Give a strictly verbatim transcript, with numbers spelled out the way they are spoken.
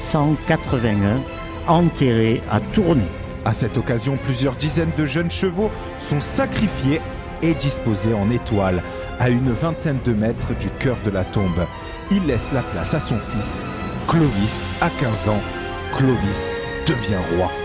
cent quatre-vingt-un, enterré à Tournai. À cette occasion, plusieurs dizaines de jeunes chevaux sont sacrifiés et disposés en étoile à une vingtaine de mètres du cœur de la tombe. Il laisse la place à son fils, Clovis, à quinze ans. Clovis devient roi.